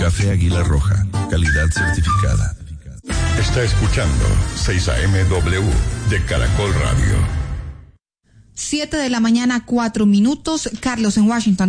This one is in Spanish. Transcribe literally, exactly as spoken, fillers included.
Café Águila Roja, calidad certificada. Está escuchando seis A M W de Caracol Radio. Siete de la mañana, cuatro minutos. Carlos, en Washington.